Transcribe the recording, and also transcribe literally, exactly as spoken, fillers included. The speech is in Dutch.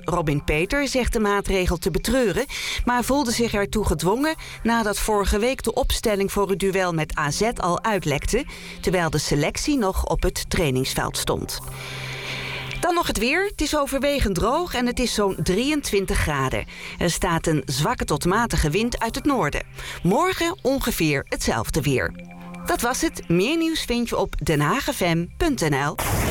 Robin Peter zegt de maatregel te betreuren, maar voelde zich ertoe gedwongen nadat vorige week de opstelling voor het duel met A Z al uitlekte, terwijl de selectie nog op het trainingsveld stond. Dan nog het weer. Het is overwegend droog en het is zo'n drieëntwintig graden. Er staat een zwakke tot matige wind uit het noorden. Morgen ongeveer hetzelfde weer. Dat was het. Meer nieuws vind je op den haag f m punt n l.